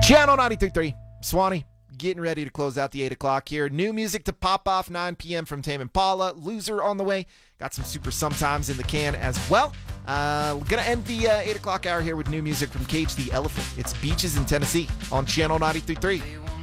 Channel 93.3, Swanee, getting ready to close out the 8 o'clock here. New music to pop off 9 p.m. from Tame Impala. Loser on the way. Got some Super Sometimes in the can as well. We're going to end the 8 o'clock hour here with new music from Cage the Elephant. It's Beaches in Tennessee on Channel 93.3.